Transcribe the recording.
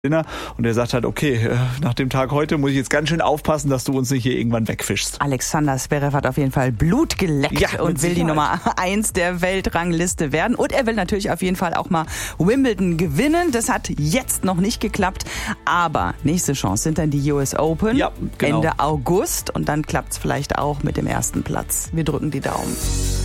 Und er sagt halt, okay, nach dem Tag heute muss ich jetzt ganz schön aufpassen, dass du uns nicht hier irgendwann wegfischst. Alexander Zverev hat auf jeden Fall Blut geleckt und will die Nummer 1 der Weltrangliste werden. Und er will natürlich auf jeden Fall auch mal Wimbledon gewinnen. Das hat jetzt noch nicht geklappt. Aber nächste Chance sind dann die US Open Ende August. Und dann klappt es vielleicht auch mit dem ersten Platz. Wir drücken die Daumen.